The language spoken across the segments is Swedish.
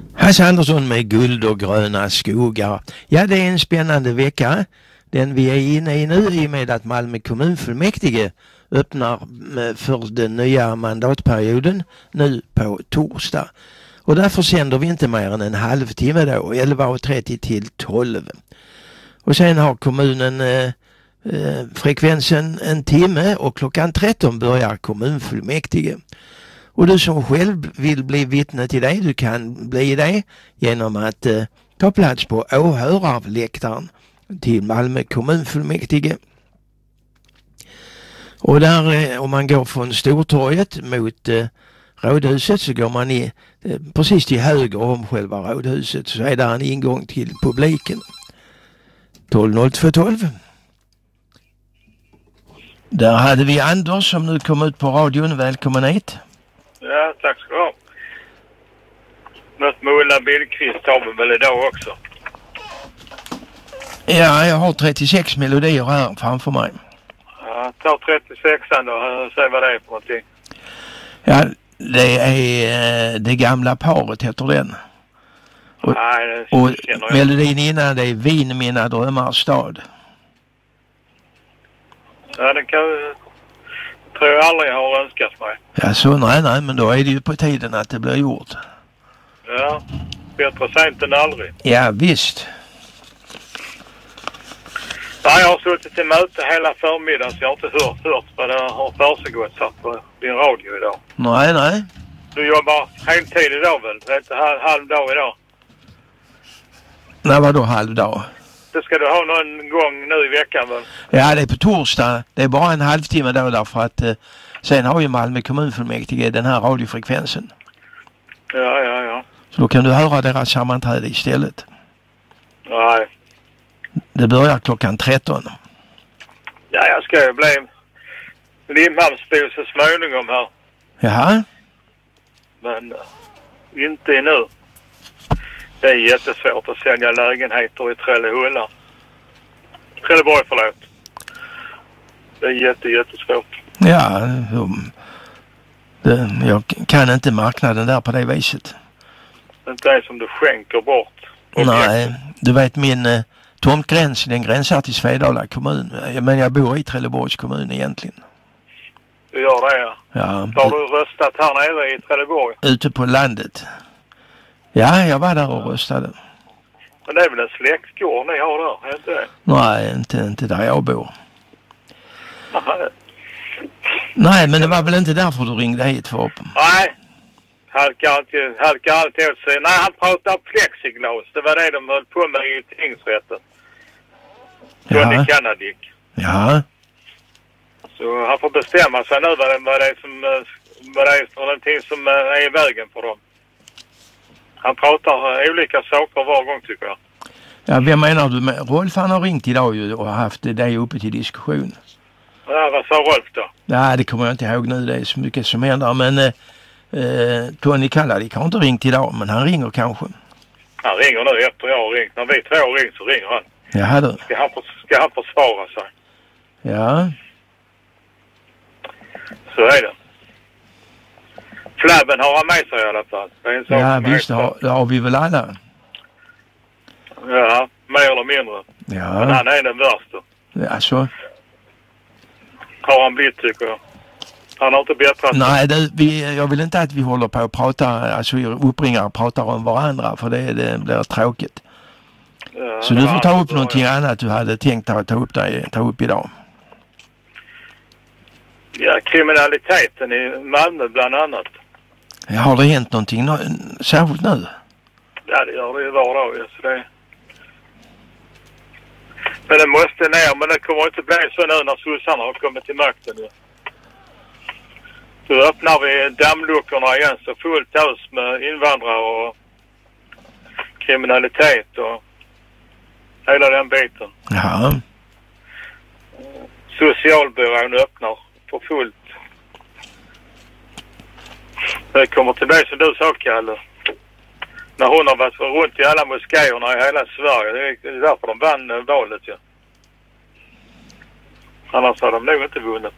Hasse Andersson med Guld och gröna skogar. Ja, det är en spännande vecka. Den vi är inne i nu i med att Malmö kommunfullmäktige öppnar för den nya mandatperioden nu på torsdag. Och därför sänder vi inte mer än en halvtimme då, 11:30 till 12. Och sen har kommunen frekvensen en timme och klockan 13 börjar kommunfullmäktige. Och du som själv vill bli vittne till det, du kan bli det genom att ta plats på åhörarläktaren till Malmö kommunfullmäktige. Och där, om man går från Stortorget mot rådhuset så går man precis till höger om själva rådhuset, så är där en ingång till publiken. 120212. Där hade vi Anders som nu kom ut på radion. Välkommen hit. Ja, tack ska du ha. Något med Ulla Billqvist har vi väl idag också? Ja, jag har 36 melodier här framför mig. Ja, ta 36an då. Säg vad det är för någonting. Ja, det är Det gamla paret heter den. Och, nej, och melodin innan det är Vin mina drömmars stad. Ja, den tror jag aldrig har önskat mig. Ja, så nej, men då är det ju på tiden att det blir gjort. Ja, bättre sent än aldrig. Ja, visst. Ja, jag har suttit i möte hela förmiddagen så jag har inte hört vad det har försiggått här på din radio idag. Nej. Du jobbar heltid idag väl? Det är inte halvdag idag. Nej, vadå halvdag? Det ska du ha någon gång nu i veckan väl? Ja, det är på torsdag. Det är bara en halvtimme då därför att sen har ju Malmö kommunfullmäktige den här radiofrekvensen. Ja. Så då kan du höra deras sammanträde istället. Nej. Det börjar klockan 13. Ja, jag ska ju bli Limhamnsbo så småningom här. Jaha. Men inte nu. Det är jättesvårt att sälja lägenheter i Trelleborg, förlåt. Det är jättesvårt. Ja, jag kan inte marknaden där på det viset. Det är inte det som du skänker bort. Nej, du vet min tomtgräns, den gränsar till Svedala kommun. Men jag bor i Trelleborgs kommun egentligen. Du gör det, ja. Ja. Har du röstat här nere i Trelleborg? Ute på landet. Ja, jag var där och röstade. Men det är väl en släktgård ni har där, är inte det? Nej, inte där jag bor. Nej, men det var väl inte därför du ringde hit för. Nej, halkar alltid åt sig. Nej, han pratar plexiglas. Det var det de höll på med i tingsrätten. Johnny Kennedick. Ja. Så han får bestämma sig nu vad det är för någonting som är i vägen för dem. Han pratar olika saker var gång tycker jag. Ja, vem menar du med? Rolf han har ringt idag ju och haft det uppe till diskussion. Ja, vad sa Rolf då? Ja, det kommer jag inte ihåg nu. Det är så mycket som händer. Men Tony Kalladic har inte ringt idag, men han ringer kanske. Han ringer nu efter jag har ringt. När vi två har ringt så ringer han. Jaha du. Ska han försvara sig? Ja. Så är det. Flabben har han med sig i alla fall. Det är en sak ja, visst. Det har vi väl alla. Ja, mer eller mindre. Ja. Men han är den värsta. Ja, så. Har han blivit tycker jag. Han har inte bättrat. Nej, jag vill inte att vi håller på att prata, alltså uppringare pratar om varandra för det blir tråkigt. Ja, så du får ta upp någonting annat du hade tänkt att ta upp idag. Ja, kriminaliteten i Malmö bland annat. Ja, har det hänt någonting särskilt nu? Ja, det gör det ju var dag. Så det... Men det måste ner, men det kommer inte bli så nu när sossarna har kommit till makten. Ja. Då öppnar vi dammluckorna igen så fullt ös med invandrare och kriminalitet och hela den biten. Ja. Socialbyrån öppnar för fullt. Det kommer till det som du sa, Kalle. När hon har varit runt i alla moskéerna i hela Sverige. Det är därför de vann valet, ja. Annars har de nog inte vunnit.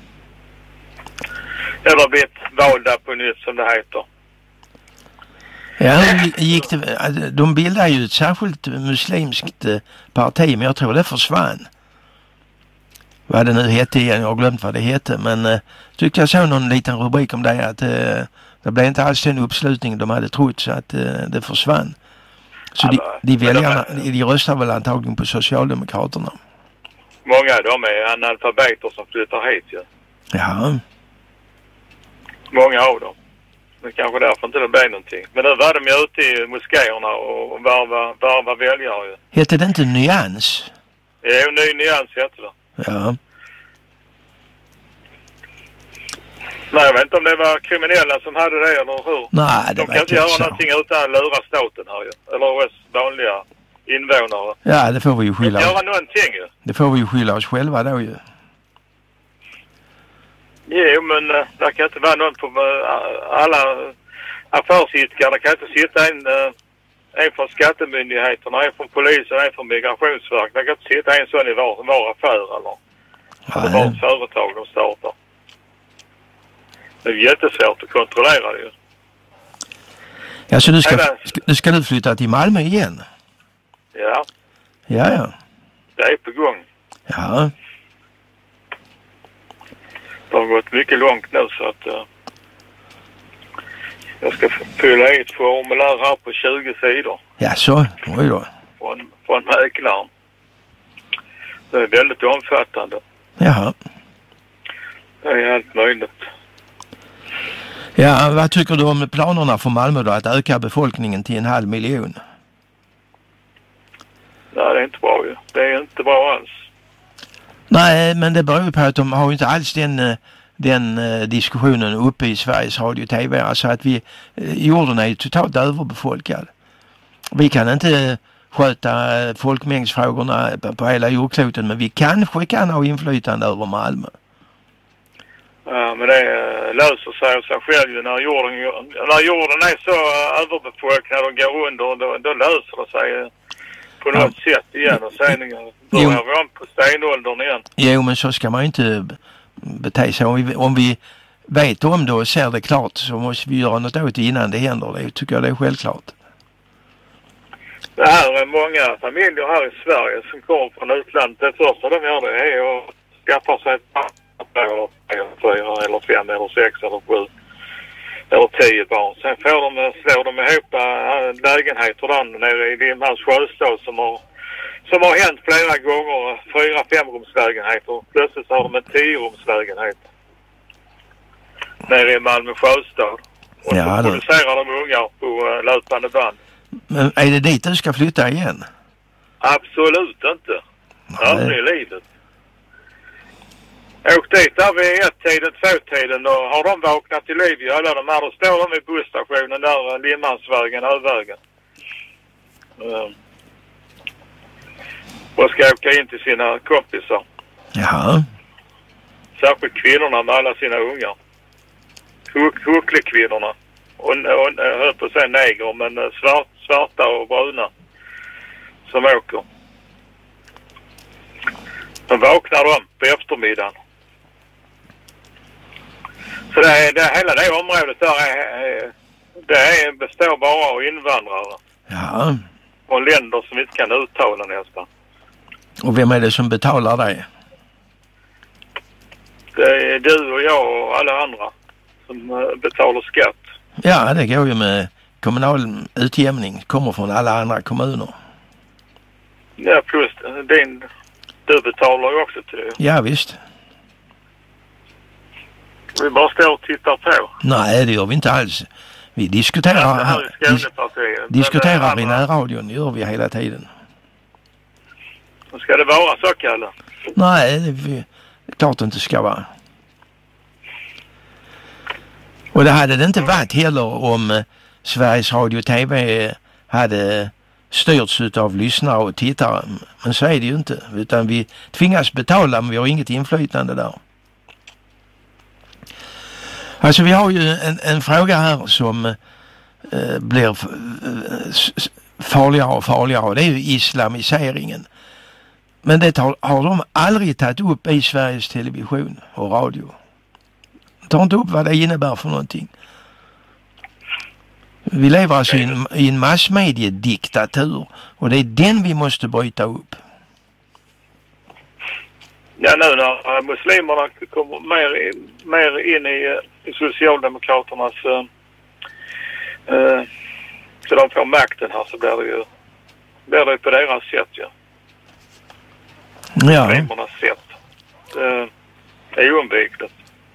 Eller blivit valda på nytt som det heter. Ja, de bildade ju ett särskilt muslimskt parti, men jag tror det försvann. Vad det nu hette igen, jag har glömt vad det hette, men tyckte jag såg någon liten rubrik om det, att det blev inte alls den uppslutning de hade trott, så att det försvann. Så de väljarna, de röstar väl antagligen på Socialdemokraterna. Många av dem är analfabeter som flyttar hit ju. Ja. Många av dem. Men kanske därför inte det blir någonting. Men nu var de ju ute i moskéerna och varva väljare ju. Hette det inte Nyans? Ja, ny Nyans heter det. Ja. Nej, jag vet inte om det var kriminella som hade det eller hur. Nej, det de kan inte göra någonting utan att lura staten här ju. Eller oss vanliga invånare. Ja, det får vi ju skylla. Göra någonting ju. Det får vi ju skylla oss själva då ju. Jo, men det kan inte vara någon på alla affärsidkare. Det kan inte sitta en från skattemyndigheterna, en från polisen, en från migrationsverket. Det kan inte sitta en sån i var affär eller var företag de startar. Det är jättesvårt att kontrollera det ju. Ja, så ska du flytta till Malmö igen? Ja. Ja. Det är på gång. Ja. Det har gått mycket långt nu så att jag ska fylla i ett formulär här på 20 sidor. Ja, så. Oj då. Från mäklaren. Det är väldigt omfattande. Jaha. Det är helt möjligt. Ja, vad tycker du om planerna för Malmö då, att öka befolkningen till 500 000? Nej, det är inte bra ju. Det är inte bra alls. Nej, men det beror på att de har ju inte alls den diskussionen uppe i Sveriges Radio och TV. Alltså att jorden är ju totalt överbefolkad. Vi kan inte sköta folkmängdsfrågorna på hela jordkloten, men vi kanske kan ha inflytande över Malmö. Ja, men det löser sig av sig själv när jorden är så överbefolkad och går under, då löser det sig på något sätt igen och sen börjar vi om på stenåldern igen. Jo, men så ska man ju inte bete sig. Om vi vet om det och ser det klart så måste vi göra något åt det innan det händer. Det tycker jag det är självklart. Det här är många familjer här i Sverige som kommer från utlandet. Det första de gör det är att skaffa sig ett barn eller 4 eller 5 eller 6 eller 7 eller 10 barn. Sen slår de ihop lägenheter där nere i Limhamns sjöstad som har hänt flera gånger. 4-5 rumslägenheter. Plötsligt har de en 10-rumslägenhet nere i Malmö sjöstad. Och så producerar de ungar på löpande band. Men är det dit du ska flytta igen? Absolut inte. Aldrig i livet. Åk dit där vid 1-tiden, 2-tiden och har de vaknat till liv i alla de här. Då står de vid busstationen där, Limhamnsvägen, Övägen. Och ska åka in till sina kompisar. Jaha. Särskilt kvinnorna med alla sina ungar. Hucklekvinnorna. Och jag höll på att säga neger, men svarta och bruna som åker. De vaknar de på eftermiddagen. Så hela det området där består bara av invandrare. Ja. Och länder som vi inte kan uttala nästan. Och vem är det som betalar det? Det är du och jag och alla andra som betalar skatt. Ja, det går ju med kommunal utjämning. Kommer från alla andra kommuner. Ja, plus du betalar ju också till det. Ja, visst. Vi bara står och tittar på. Nej, det gör vi inte alls. Vi diskuterar diskuterar i närradion, gör vi hela tiden. Ska det vara så, Kalle? Nej, det är klart inte ska vara. Och det hade det inte varit heller om Sveriges Radio och TV hade styrts av lyssnare och tittare. Men så är det ju inte. Utan vi tvingas betala, men vi har inget inflytande där. Alltså vi har ju en fråga här som blir farligare och farligare. Det är ju islamiseringen. Men det har de aldrig tagit upp i Sveriges Television och radio. Tar inte upp vad det innebär för någonting. Vi lever alltså i en massmediediktatur och det är den vi måste bryta upp. Ja, nu när muslimerna kommer mer in i Socialdemokraternas så de får makten här, så blir det på deras sätt, ja. Ja. Muslimernas sätt. Det är oundvikligt.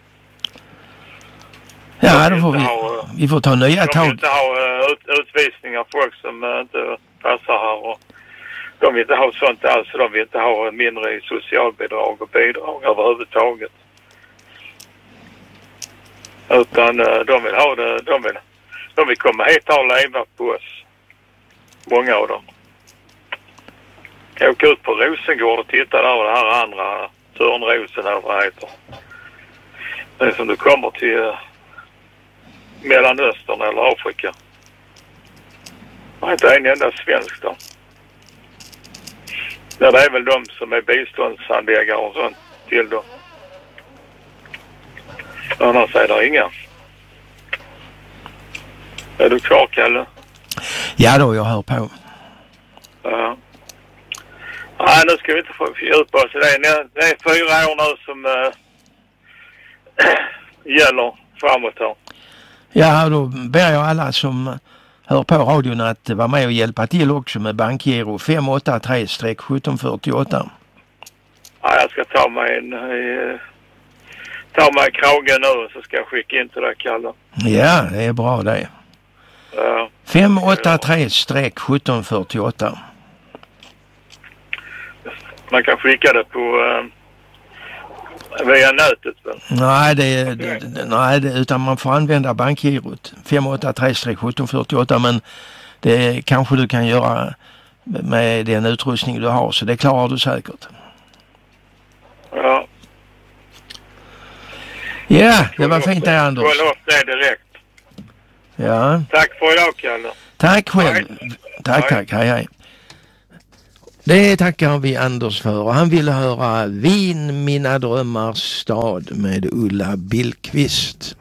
Ja, då får vi får ta nya tag. De vill inte ha utvisningar av folk som inte passar här, och de vill inte ha sånt alls. De vill inte ha mindre i socialbidrag och bidrag överhuvudtaget. Utan de vill ha det, de vill komma hit och leva på oss. Många av dem. Jag åker ut på Rosengård och tittar där, och det här andra Törnrosen eller vad det heter. Det är som du kommer till Mellanöstern eller Afrika. Det är inte en enda svensk där. Ja, det är väl de som är biståndsanläggare och sånt till dem. Annars är det inga. Är du klar, Kalle? Ja då, jag hör på. Ja. Nej, nu ska vi inte få fördjupa oss i det. Det är 4 år nu som gäller framåt här. Ja, då ber jag alla som hör på radion att vara med och hjälpa till också med bankgiro 583-1748. Ja, jag ska ta mig kragen nu, så ska jag skicka in till det, Kalle. Ja, det är bra det. Ja. 583-1748. Man kan skicka det på via nätet. Nej, utan man får använda bankgirot 583-1748, men det kanske du kan göra med den utrustning du har, så det klarar du säkert. Ja. Ja, det var fint det, Anders. Kolla upp det direkt. Ja. Tack för idag, Kalle. Tack själv. Tack. Hej. Det tackar vi Anders för. Och han ville höra Wien, mina drömmars stad med Ulla Billqvist.